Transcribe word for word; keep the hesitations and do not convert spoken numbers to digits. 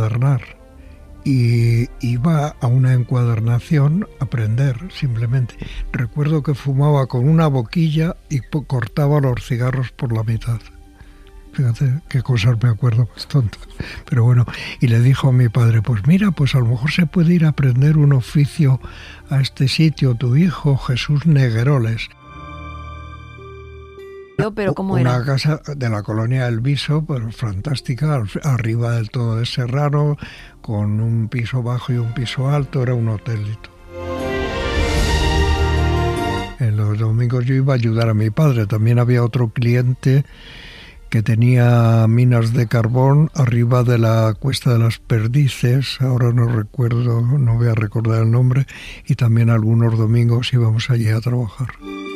encuadernar. Y iba a una encuadernación a aprender, simplemente. Recuerdo que fumaba con una boquilla y cortaba los cigarros por la mitad. Fíjate qué cosas me acuerdo más tontas. Pero bueno, y le dijo a mi padre, pues mira, pues a lo mejor se puede ir a aprender un oficio a este sitio, tu hijo Jesús Negueroles. Pero ¿cómo una era? casa de la colonia del Viso, pues fantástica, arriba del todo de Serrano, con un piso bajo y un piso alto, era un hotelito. En los domingos yo iba a ayudar a mi padre. También había otro cliente que tenía minas de carbón arriba de la Cuesta de las Perdices, ahora no recuerdo, no voy a recordar el nombre, y también algunos domingos íbamos allí a trabajar.